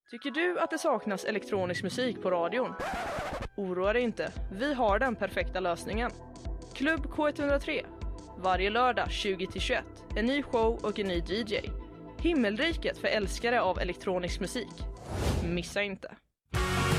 Tycker du att det saknas elektronisk musik på radion? Oroa dig inte, vi har den perfekta lösningen. Klubb K103. Varje lördag 20-21. En ny show och en ny DJ. Himmelriket för älskare av elektronisk musik. Missa inte.